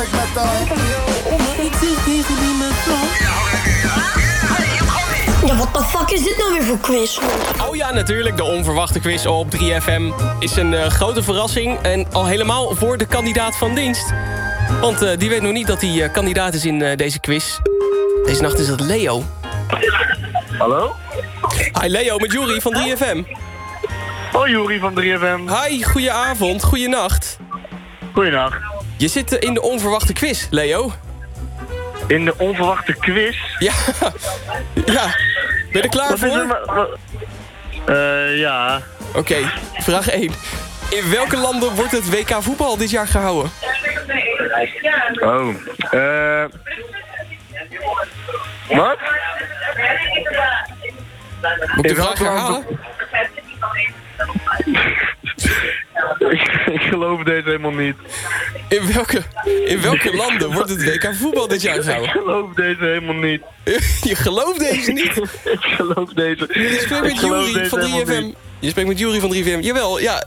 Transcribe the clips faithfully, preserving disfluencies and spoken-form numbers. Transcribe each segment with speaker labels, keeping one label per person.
Speaker 1: ik met de...
Speaker 2: Ik zeg tegen die mevrouw.
Speaker 3: Ja, wat de fuck is dit nou weer voor quiz?
Speaker 4: Oh ja, natuurlijk. De onverwachte quiz op drie F M is een uh, grote verrassing. En al helemaal voor de kandidaat van dienst. Want uh, die weet nog niet dat hij uh, kandidaat is in uh, deze quiz. Deze nacht is dat Leo.
Speaker 5: Hallo?
Speaker 4: Hi Leo, met Juri van drie F M.
Speaker 5: Hoi Juri van drie F M.
Speaker 4: Hi, goedenavond, goeienacht.
Speaker 5: Goeienacht.
Speaker 4: Je zit uh, in de onverwachte quiz, Leo.
Speaker 5: In de onverwachte quiz?
Speaker 4: Ja. Ja. Ben je er klaar
Speaker 5: wat
Speaker 4: voor?
Speaker 5: Is er ma- uh, ja.
Speaker 4: Oké, okay, vraag één. In welke landen wordt het W K voetbal dit jaar gehouden?
Speaker 5: Oh, eh... Uh, wat?
Speaker 4: Moet ik de vraag herhalen?
Speaker 5: ik, ik geloof deze helemaal niet.
Speaker 4: In welke, in welke landen wordt het W K voetbal dit jaar gehouden?
Speaker 5: Ik geloof deze helemaal niet.
Speaker 4: Je gelooft deze niet?
Speaker 5: Ik geloof deze.
Speaker 4: Je spreekt met Juri van drie F M. Je spreekt met Juri van drie F M. Jawel, ja.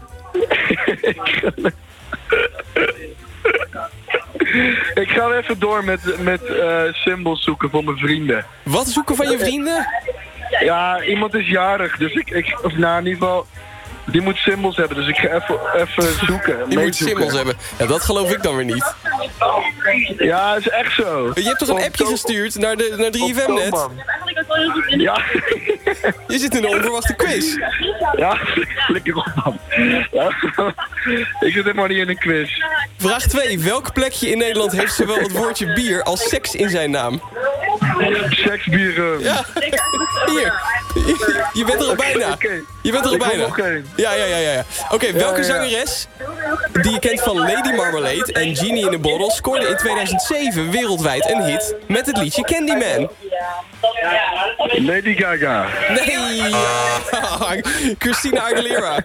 Speaker 5: Ik ga even door met, met uh, symbols zoeken voor mijn vrienden.
Speaker 4: Wat zoeken van je vrienden?
Speaker 5: Ja, iemand is jarig, dus ik, ik of nou in ieder geval, die moet symbols hebben, dus ik ga even, even zoeken.
Speaker 4: Die moet symbols hebben. Ja, dat geloof ik dan weer niet.
Speaker 5: Ja, is echt zo.
Speaker 4: Je hebt toch een
Speaker 5: Op
Speaker 4: appje
Speaker 5: to-
Speaker 4: gestuurd naar, de, naar drie F M net?
Speaker 5: Ja.
Speaker 4: Je zit in een onverwachte quiz.
Speaker 5: Ja, flikker op man. Ja. Ik zit helemaal niet in een quiz.
Speaker 4: Vraag twee. Welk plekje in Nederland heeft zowel het woordje bier als seks in zijn naam?
Speaker 5: Seksbieren.
Speaker 4: Ja, hier. Je bent er al bijna. Je bent er al bijna. Ja, ja, ja, ja. Oké, okay, welke zangeres die je kent van Lady Marmalade en Genie in a Bottle scoorde in tweeduizend zeven wereldwijd een hit met het liedje Candyman?
Speaker 5: Lady Gaga.
Speaker 4: Nee, Christina Aguilera.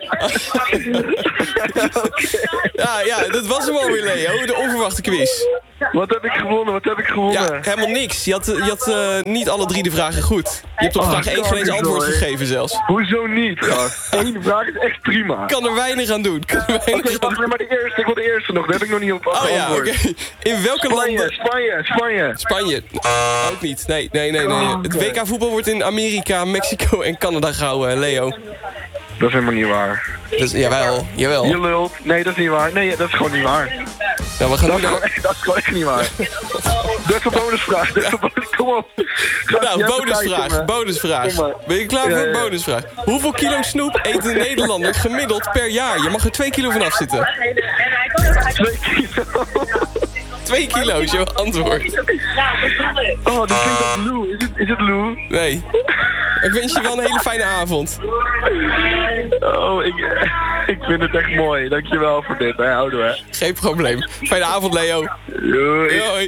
Speaker 4: Ja, ja, dat was hem alweer, Leo. De onverwachte quiz.
Speaker 5: Wat heb ik gewonnen? Wat heb ik gewonnen?
Speaker 4: Ja, helemaal niks. Je had, je had uh, niet alle drie de vragen goed. Je hebt op
Speaker 5: oh,
Speaker 4: vraag één geen eens antwoord
Speaker 5: hoor.
Speaker 4: gegeven zelfs.
Speaker 5: Hoezo niet, gast? Eén vraag is echt prima.
Speaker 4: Kan er weinig aan doen. Kan er weinig
Speaker 5: Oké, wacht, maar de eerste. Ik wil de eerste nog. Daar heb ik nog niet op
Speaker 4: Oh ja, oké. Okay. In welke
Speaker 5: Spanje,
Speaker 4: landen...
Speaker 5: Spanje, Spanje.
Speaker 4: Spanje. Ook niet. Nee, nee, nee, nee.
Speaker 5: Oh,
Speaker 4: het W K voetbal wordt in Amerika, Mexico en Canada gehouden, Leo.
Speaker 5: Dat is helemaal niet waar.
Speaker 4: Dus, jawel, jawel.
Speaker 5: Je lult. Nee, dat is niet waar. Nee, dat is gewoon niet waar.
Speaker 4: Nou, we gaan
Speaker 5: dat, is
Speaker 4: nou...
Speaker 5: gewoon, dat is gewoon echt niet waar. Dat is een bonusvraag. Dat is een bonus... Kom op. Ga
Speaker 4: nou, bonusvraag. Kijken, bonusvraag. Ben je klaar ja, voor een ja, ja. bonusvraag? Hoeveel kilo snoep eet een Nederlander gemiddeld per jaar? Je mag er twee kilo vanaf zitten.
Speaker 5: Twee kilo.
Speaker 4: Twee kilo is jouw antwoord.
Speaker 5: Oh, dat klinkt als Lou. Is het, is het Lou?
Speaker 4: Nee. Ik wens je wel een hele fijne avond.
Speaker 5: Oh, ik, ik vind het echt mooi. Dankjewel voor dit. Hè. Houden we.
Speaker 4: Geen probleem. Fijne avond, Leo.
Speaker 5: Doei.
Speaker 4: Hoi.